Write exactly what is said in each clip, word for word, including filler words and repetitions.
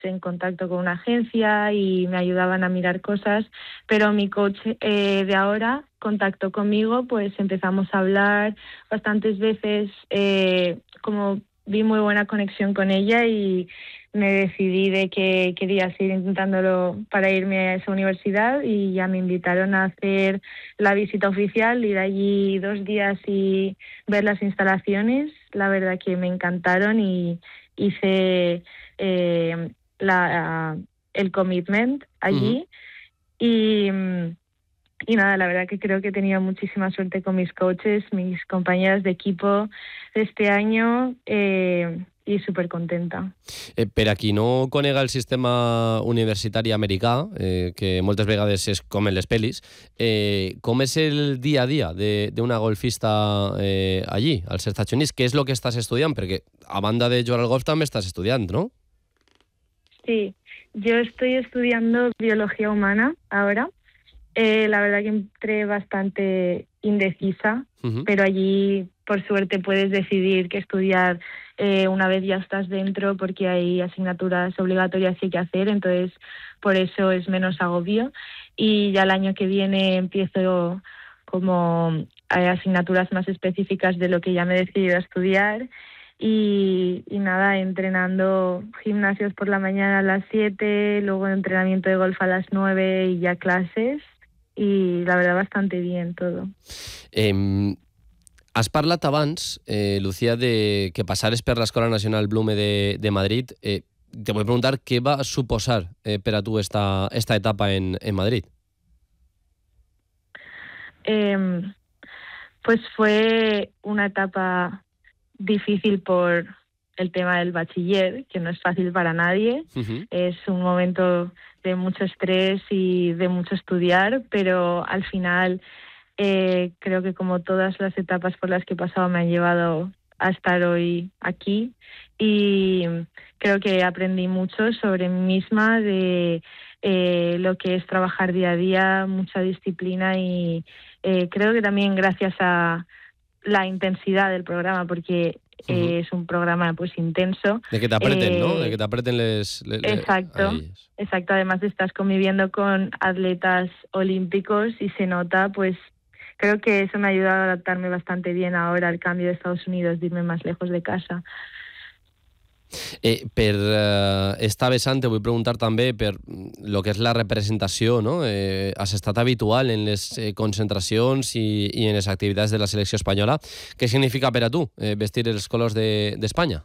en contacto con una agencia y me ayudaban a mirar cosas, pero mi coach eh, de ahora contactó conmigo, pues empezamos a hablar bastantes veces, eh, como vi muy buena conexión con ella y me decidí de que quería seguir intentándolo para irme a esa universidad y ya me invitaron a hacer la visita oficial, ir allí dos días y ver las instalaciones. La verdad que me encantaron y hice eh, la, el commitment allí. Uh-huh. y, y nada, la verdad que creo que he tenido muchísima suerte con mis coaches, mis compañeras de equipo de este año. Eh, i supercontenta. Eh, per a qui no conega el sistema universitari americà, eh, que moltes vegades és com en les pel·lis, eh, com és el dia a dia d'una golfista eh, allí, als Estats Units? Què és el que estàs estudiant? Perquè a banda de jugar al golf també estàs estudiant, ¿no? Sí, yo estoy estudiando biología humana ahora. Eh, la verdad que entré bastante indecisa, uh-huh. pero allí por suerte puedes decidir qué estudiar eh, una vez ya estás dentro, porque hay asignaturas obligatorias que hay que hacer, entonces por eso es menos agobio. Y ya el año que viene empiezo como hay asignaturas más específicas de lo que ya me he decidido a estudiar. Y, y nada, entrenando gimnasios por la mañana a las siete, luego entrenamiento de golf a las nueve y ya clases. I la veritat bastante bien todo. Eh, has parlat abans, eh, Lucía, de que passares per l'Escola Nacional Blume de, de Madrid. Eh, te vull preguntar què va suposar eh, per a tu esta, esta etapa en, en Madrid. Eh, pues fue una etapa difícil por el tema del bachiller, que no es fácil para nadie. Uh-huh. Es un momento de mucho estrés y de mucho estudiar, pero al final eh, creo que como todas las etapas por las que he pasado me han llevado a estar hoy aquí y creo que aprendí mucho sobre mí misma, de eh, lo que es trabajar día a día, mucha disciplina y eh, creo que también gracias a la intensidad del programa, porque Uh-huh. Eh, es un programa pues intenso. De que te apreten, eh, ¿no? De que te apreten les... les exacto, exacto. Además estás conviviendo con atletas olímpicos y se nota, pues creo que eso me ha ayudado a adaptarme bastante bien ahora al cambio de Estados Unidos, de irme más lejos de casa. Eh, per eh, esta vessant te vull preguntar també per el que és la representació, no? Eh, has estat habitual en les eh, concentracions i, i en les activitats de la selecció espanyola. Què significa per a tu eh, vestir els colors d'Espanya?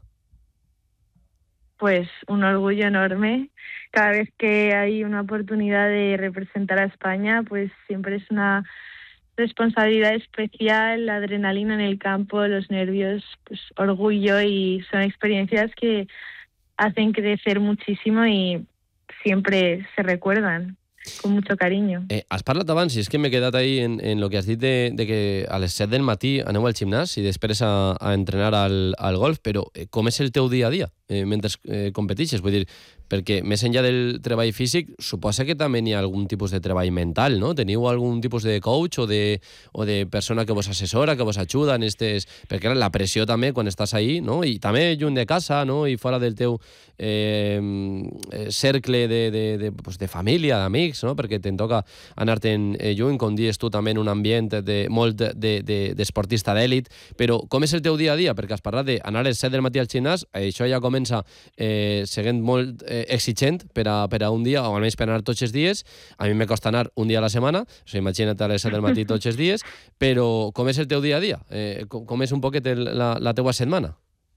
De, pues un orgullo enorme. Cada vez que hay una oportunidad de representar a España, pues siempre es una responsabilidad especial, la adrenalina en el campo, los nervios, pues orgullo, y son experiencias que hacen crecer muchísimo y siempre se recuerdan con mucho cariño. Eh, has parlat abans, i és que m'he quedat ahí en, en lo que has dit de, de que a les set del matí aneu al gimnàs i després a, a entrenar al, al golf, però eh, com és el teu dia a dia eh, mentre eh, competixes? Vull dir, perquè més enllà del treball físic, suposa que també hi ha algun tipus de treball mental, no? Teniu algun tipus de coach o de, o de persona que vos assessora, que vos ajuda en estes... Perquè la pressió també quan estàs ahí, no? I també lluny de casa, no? I fora del teu eh, cercle de, de, de, pues de família, d'amics, no? Perquè te'n toca anar-te'n eh, lluny, com dius tu, també en un ambient de, molt d'esportista de, de, d'èlit. Però com és el teu dia a dia? Perquè has parlat d'anar a les set del matí al gimnàs, això ja comença eh, seguint molt eh, exigent per a, per a un dia, o almenys per anar tots els dies. A mi me costa anar un dia a la setmana, o sigui, imagina't a les set del matí tots els dies, però com és el teu dia a dia? Eh, com, com és un poquet el, la, la teua setmana?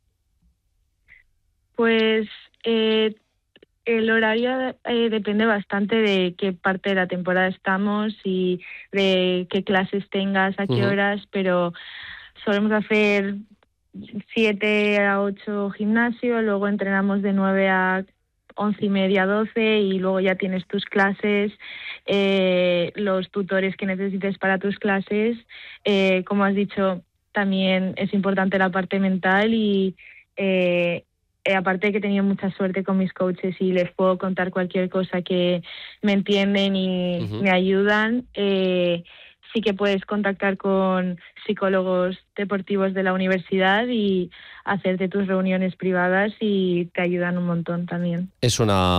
Pues eh, el horario eh, depende bastante de qué parte de la temporada estamos y de qué clases tengas, a qué uh-huh. horas, pero solemos hacer siete a ocho gimnasio, luego entrenamos de nueve a once y media, doce, y luego ya tienes tus clases, eh, los tutores que necesites para tus clases. Eh, como has dicho, también es importante la parte mental y eh, eh, aparte de que he tenido mucha suerte con mis coaches y les puedo contar cualquier cosa que me entienden y uh-huh. me ayudan, eh, sí que puedes contactar con psicólogos deportivos de la universidad y hacerte tus reuniones privadas y te ayudan un montón también. Es una